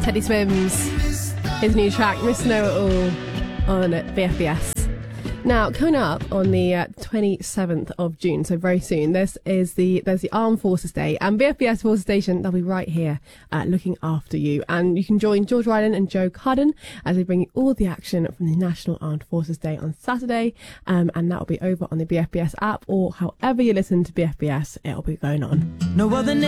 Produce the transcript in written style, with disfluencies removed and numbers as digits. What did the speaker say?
Teddy Swims, his new track, Miss Know It All, on BFBS. Now, coming up on the 27th of June, so very soon, there's the Armed Forces Day, and BFBS Forces Station, they'll be right here looking after you. And you can join George Ryland and Joe Cudden as they bring you all the action from the National Armed Forces Day on Saturday, and that will be over on the BFBS app, or however you listen to BFBS, it'll be going on. No other